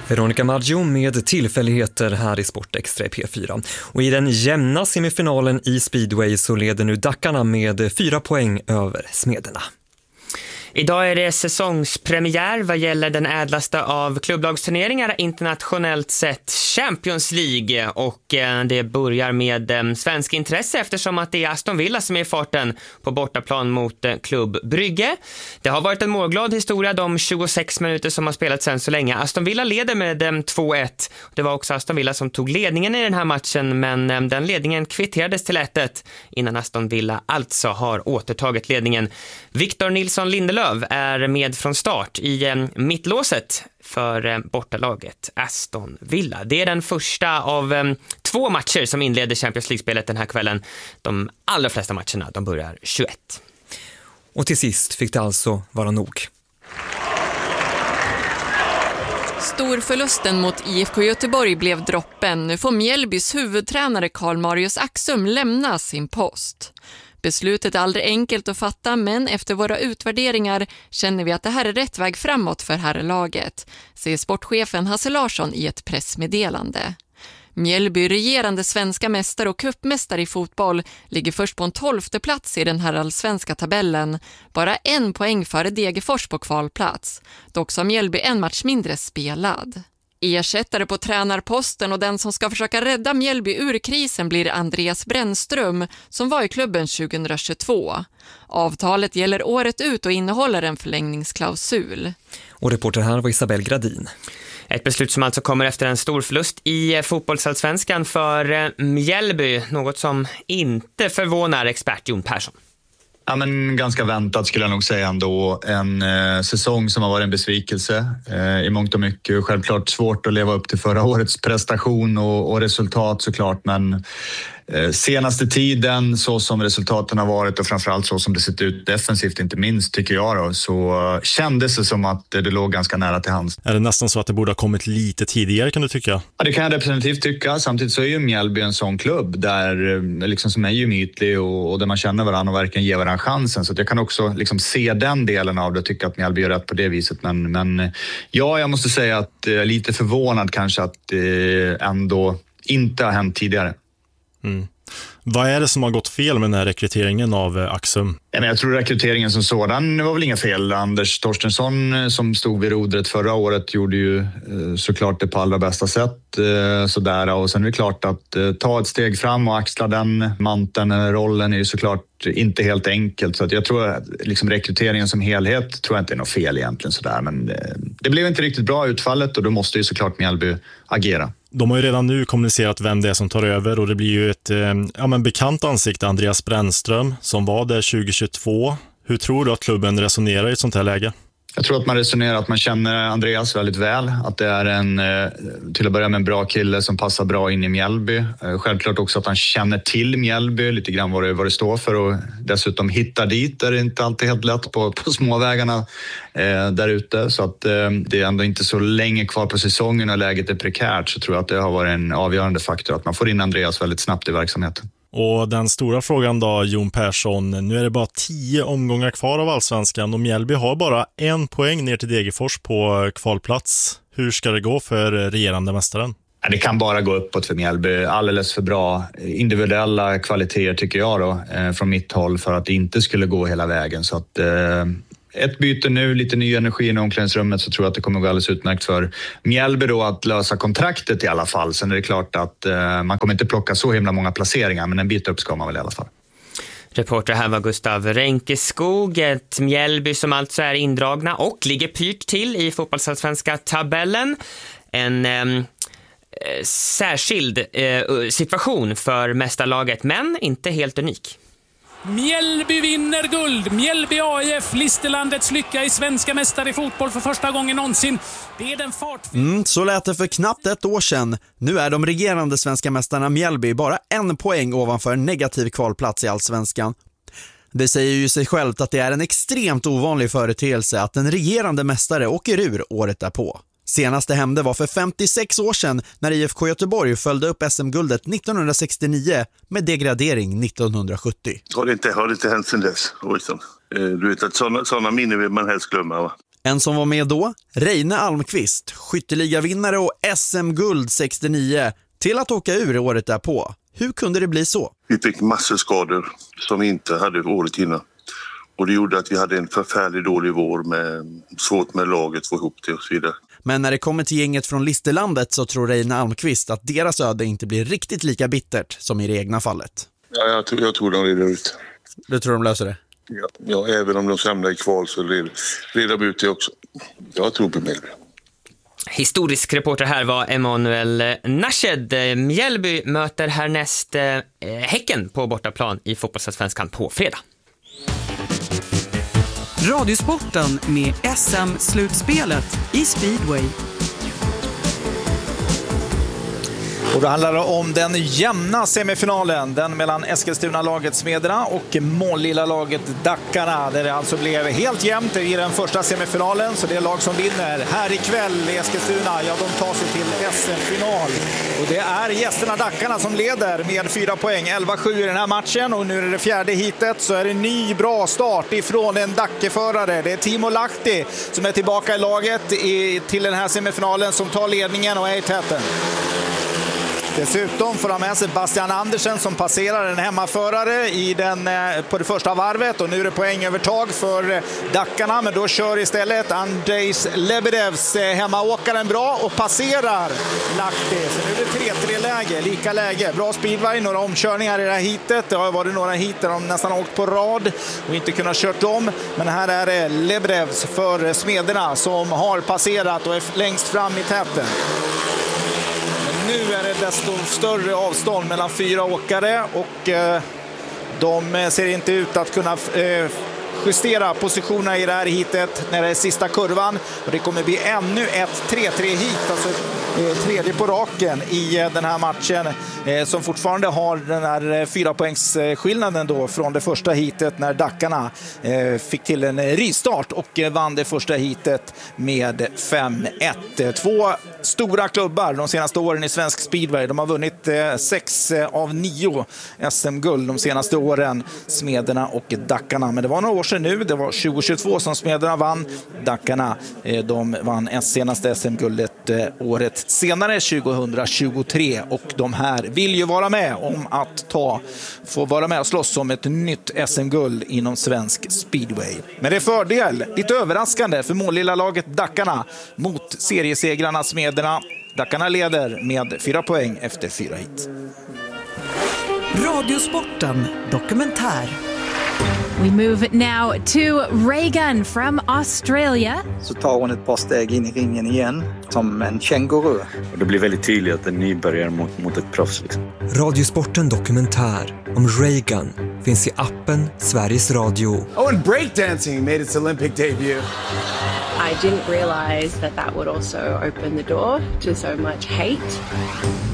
Veronica Maggio med tillfälligheter här i Sportextra i P4. Och i den jämna semifinalen i speedway så leder nu Dackarna med 4 poäng över Smederna. Idag är det säsongspremiär vad gäller den ädlaste av klubblagsturneringar internationellt sett, Champions League, och det börjar med svensk intresse eftersom att det är Aston Villa som är i farten på bortaplan mot Klubb Brygge. Det har varit en målglad historia de 26 minuter som har spelats än så länge. Aston Villa leder med 2-1. Det var också Aston Villa som tog ledningen i den här matchen, men den ledningen kvitterades till 1-1 innan Aston Villa alltså har återtagit ledningen. Victor Nilsson Lindelöf är med från start i mittlåset för bortalaget Aston Villa. Det är den första av 2 matcher som inleder Champions League-spelet den här kvällen. De allra flesta matcherna de börjar 21. Och till sist fick det alltså vara nog. Storförlusten mot IFK Göteborg blev droppen. Nu får Mjällbys huvudtränare Carl Marius Axum lämna sin post. Beslutet är aldrig enkelt att fatta, men efter våra utvärderingar känner vi att det här är rätt väg framåt för herrlaget, säger sportchefen Hasse Larsson i ett pressmeddelande. Mjällby, regerande svenska mästare och cupmästare i fotboll, ligger först på en 12:e plats i den här allsvenska tabellen. Bara 1 poäng före Degerfors på kvalplats. Dock har Mjällby en match mindre spelad. Ersättare på tränarposten och den som ska försöka rädda Mjällby ur krisen blir Andreas Brännström som var i klubben 2022. Avtalet gäller året ut och innehåller en förlängningsklausul. Och reporter här var Isabel Gradin. Ett beslut som alltså kommer efter en stor förlust i fotbollsallsvenskan för Mjällby. Något som inte förvånar expert Jon Persson. Ja, men ganska väntat skulle jag nog säga ändå. En säsong som har varit en besvikelse i mångt och mycket. Självklart svårt att leva upp till förra årets prestation och resultat såklart, men senaste tiden så som resultaten har varit och framförallt så som det sett ut defensivt inte minst tycker jag då, så kändes det som att det låg ganska nära till hands. Är det nästan så att det borde ha kommit lite tidigare kan du tycka? Ja, det kan jag definitivt tycka. Samtidigt så är ju Mjällby en sån klubb där liksom som är gemytlig och där man känner varandra och verkligen ger varandra chansen, så att jag kan också liksom se den delen av det och tycka att Mjällby är rätt på det viset, men ja, jag måste säga att jag är lite förvånad kanske att det ändå inte har hänt tidigare. Mm. Vad är det som har gått fel med den här rekryteringen av Axum? Jag tror rekryteringen som sådan var väl inga fel. Anders Torstensson som stod vid rodret förra året gjorde ju såklart det på allra bästa sätt. Sådär. Och sen är det klart att ta ett steg fram och axla den manteln, rollen är ju såklart inte helt enkelt. Så att jag tror att liksom rekryteringen som helhet tror jag inte är något fel egentligen. Sådär. Men det blev inte riktigt bra utfallet och då måste ju såklart Mjällby agera. De har ju redan nu kommunicerat vem det är som tar över och det blir ju ett bekant ansikte, Andreas Brännström, som var där 2022. Hur tror du att klubben resonerar i ett sånt här läge? Jag tror att man resonerar att man känner Andreas väldigt väl. Att det är en, till att börja med, en bra kille som passar bra in i Mjällby. Självklart också att han känner till Mjällby, lite grann vad det står för. Och dessutom hittar dit är det inte alltid helt lätt på småvägarna där ute. Så att det är ändå inte så länge kvar på säsongen och läget är prekärt, så tror jag att det har varit en avgörande faktor att man får in Andreas väldigt snabbt i verksamheten. Och den stora frågan då, Jon Persson, nu är det bara 10 omgångar kvar av allsvenskan och Mjällby har bara 1 poäng ner till Degerfors på kvalplats. Hur ska det gå för regerande mästaren? Det kan bara gå uppåt för Mjällby. Alldeles för bra individuella kvaliteter tycker jag då, från mitt håll, för att det inte skulle gå hela vägen. Så att ett byte nu, lite ny energi i omklädningsrummet, så tror jag att det kommer gå alldeles utmärkt för Mjällby då att lösa kontraktet i alla fall. Sen är det klart att man kommer inte plocka så himla många placeringar, men en bit upp ska man väl i alla fall. Reporter här var Gustav Renkeskog. Ett Mjällby som alltså är indragna och ligger pyrt till i fotbollsallsvenska tabellen. En särskild situation för mästarlaget, men inte helt unik. Mjällby vinner guld. Mjällby AIF, Listerlandets lycka i svenska mästare i fotboll för första gången någonsin. Det är den fart. Så lät det för knappt ett år sedan. Nu är de regerande svenska mästarna Mjällby bara 1 poäng ovanför en negativ kvalplats i allsvenskan. Det säger ju sig självt att det är en extremt ovanlig företeelse att en regerande mästare åker ur året därpå. Senaste hände var för 56 år sedan när IFK Göteborg följde upp SM-guldet 1969 med degradering 1970. Har det inte hänt sedan dess? Du vet att sådana minnen vill man helst glömma, va? En som var med då, Reine Almqvist, skytteligavinnare och SM-guld 69, till att åka ur året därpå. Hur kunde det bli så? Vi fick massor skador som vi inte hade året innan. Och det gjorde att vi hade en förfärligt dålig vår med svårt med laget få ihop det och så vidare. Men när det kommer till gänget från Listerlandet så tror Reine Almqvist att deras öde inte blir riktigt lika bittert som i det egna fallet. Ja, jag tror de reder ut. Du tror de löser det? Ja, även om de samlar i kval så reder de ut det också. Jag tror på Mjällby. Historisk reporter här var Emanuel Nashed. Mjällby möter härnäst Häcken på bortaplan i fotbollsallsvenskan på fredag. Radiosporten med SM-slutspelet i Speedway. Och då handlar det om den jämna semifinalen, den mellan Eskilstuna-laget Smederna och Målilla-laget Dackarna, där det alltså blev helt jämnt i den första semifinalen. Så det lag som vinner här ikväll i Eskilstuna, ja, de tar sig till SM-final. Och det är gästerna Dackarna som leder med 4 poäng, 11-7 i den här matchen. Och nu är det fjärde hitet, så är det en ny bra start ifrån en Dackeförare. Det är Timo Lahti som är tillbaka i laget till den här semifinalen, som tar ledningen och är i täten. Dessutom får han med sig Bastian Andersen som passerar en hemmaförare på det första varvet, och nu är det poängövertag för Dackarna, men då kör istället Andrejs Lebedevs hemmaåkaren bra och passerar Lahti. Så nu är det 3-3-läge, lika läge. Bra speedway, några omkörningar i det här hitet. Det har varit några hit där de nästan åkt på rad och inte kunnat kört om, men här är det Lebedevs för Smederna som har passerat och är längst fram i täten. Nu är det desto större avstånd mellan 4 åkare, och de ser inte ut att kunna justera positionerna i det här hitet när det är sista kurvan. Och det kommer bli ännu ett 3-3-hit, alltså tredje på raken i den här matchen, som fortfarande har den här 4-poängsskillnaden då från det första hitet när Dackarna fick till en rivstart och vann det första hitet med 5-1. Två stora klubbar de senaste åren i svensk speedway. De har vunnit 6 av 9 SM-guld de senaste åren, Smederna och Dackarna. Men det var några år sedan nu, det var 2022 som Smederna vann. Dackarna, de vann senaste SM-guldet året senare, 2023, och de här vill ju vara med om att få vara med och slåss om ett nytt SM-guld inom svensk speedway. Men det är fördel, lite överraskande för Målilla-laget Dackarna mot seriesegrarna Smederna. Dackarna leder med 4 poäng efter 4 hit. Radiosporten dokumentär. We move now to Reagan from Australia. Så tar hon ett par steg in i ringen igen som en känguru. Och det blir väldigt tydligt att en nybörjare mot ett proffs. Liksom. Radiosporten dokumentär om Reagan finns i appen Sveriges Radio. Oh, and breakdancing made its Olympic debut. I didn't realize that would also open the door to so much hate.